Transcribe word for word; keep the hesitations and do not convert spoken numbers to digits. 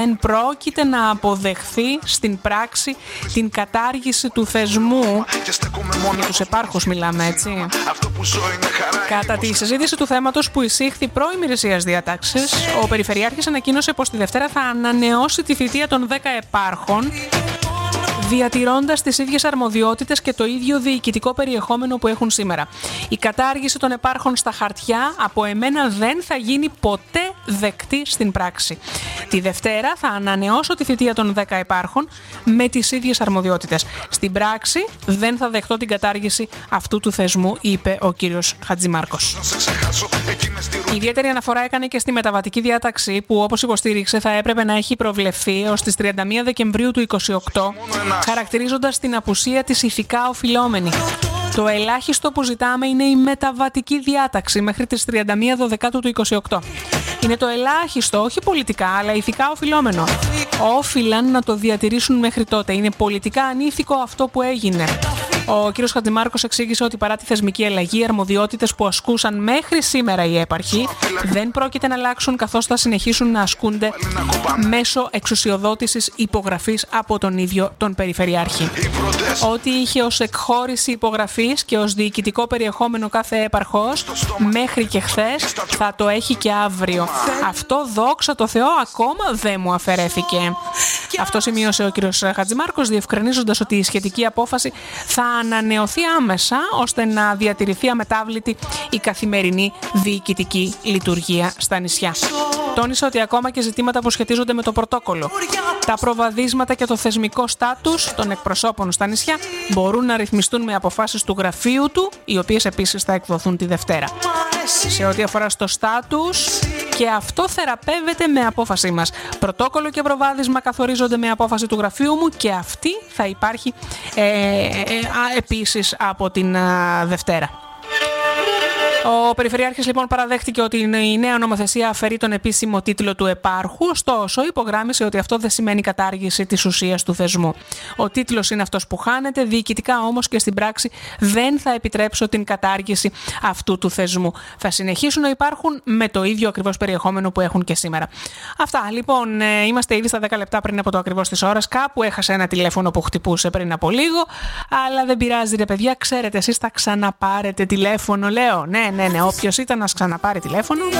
δεν πρόκειται να αποδεχθεί στην πράξη την κατάργηση του θεσμού. Για τους επάρχους μιλάμε, έτσι. Κατά τη συζήτηση του θέματος που εισήχθη προημερησίας διάταξης, ο Περιφερειάρχης ανακοίνωσε πως τη Δευτέρα θα ανανεώσει τη θητεία των δέκα επάρχων, διατηρώντας τις ίδιες αρμοδιότητες και το ίδιο διοικητικό περιεχόμενο που έχουν σήμερα. Η κατάργηση των επάρχων στα χαρτιά από εμένα δεν θα γίνει ποτέ δεκτή στην πράξη. Τη Δευτέρα θα ανανεώσω τη θητεία των δέκα επάρχων με τις ίδιες αρμοδιότητες. Στην πράξη δεν θα δεχτώ την κατάργηση αυτού του θεσμού, είπε ο κύριος Χατζημάρκος. Η ιδιαίτερη αναφορά έκανε και στη μεταβατική διάταξη που, όπως υποστήριξε, θα έπρεπε να έχει προβλεφθεί ως τις τριάντα μία Δεκεμβρίου του είκοσι οκτώ, χαρακτηρίζοντας την απουσία της ηθικά οφειλόμενη. Το ελάχιστο που ζητάμε είναι η μεταβατική διάταξη μέχρι τις τριάντα μία Δεκεμβρίου του είκοσι οκτώ. Είναι το ελάχιστο, όχι πολιτικά, αλλά ηθικά οφειλόμενο. Όφυλαν να το διατηρήσουν μέχρι τότε. Είναι πολιτικά ανήθικο αυτό που έγινε. Ο κ. Χατζημάρκος εξήγησε ότι παρά τη θεσμική αλλαγή, οι αρμοδιότητες που ασκούσαν μέχρι σήμερα οι έπαρχοι δεν πρόκειται να αλλάξουν, καθώς θα συνεχίσουν να ασκούνται μέσω εξουσιοδότησης υπογραφής από τον ίδιο τον Περιφερειάρχη. Ό,τι είχε ως εκχώρηση υπογραφής και ως διοικητικό περιεχόμενο κάθε έπαρχος μέχρι και χθες θα το έχει και αύριο. Αυτό, δόξα τω Θεώ, ακόμα δεν μου αφαιρέθηκε. Αυτό σημείωσε ο κ. Χατζημάρκος, διευκρινίζοντας ότι η σχετική απόφαση θα ανανεωθεί άμεσα ώστε να διατηρηθεί αμετάβλητη η καθημερινή διοικητική λειτουργία στα νησιά. Τόνισε ότι ακόμα και ζητήματα που σχετίζονται με το πρωτόκολλο, τα προβαδίσματα και το θεσμικό στάτους των εκπροσώπων στα νησιά μπορούν να ρυθμιστούν με αποφάσεις του γραφείου του, οι οποίες επίσης θα εκδοθούν τη Δευτέρα. Σε ό,τι αφορά στο στάτους, και αυτό θεραπεύεται με απόφασή μας. Πρωτόκολλο και προβάδισμα καθορίζονται με απόφαση του γραφείου μου και αυτή θα υπάρχει ε, ε, ε, επίσης από την ε, Δευτέρα. Ο Περιφερειάρχης λοιπόν παραδέχτηκε ότι η νέα νομοθεσία αφαιρεί τον επίσημο τίτλο του επάρχου, ωστόσο υπογράμμισε ότι αυτό δεν σημαίνει κατάργηση της ουσίας του θεσμού. Ο τίτλος είναι αυτός που χάνεται, διοικητικά όμως και στην πράξη δεν θα επιτρέψω την κατάργηση αυτού του θεσμού. Θα συνεχίσουν να υπάρχουν με το ίδιο ακριβώς περιεχόμενο που έχουν και σήμερα. Αυτά λοιπόν, είμαστε ήδη στα δέκα λεπτά πριν από το ακριβώς της ώρας. Κάπου έχασα ένα τηλέφωνο που χτυπούσε πριν από λίγο, αλλά δεν πειράζει ρε παιδιά, ξέρετε εσείς θα ξαναπάρετε τηλέφωνο, λέω. Ναι, ναι, ναι, όποιος ήταν να ξαναπάρει τηλέφωνο.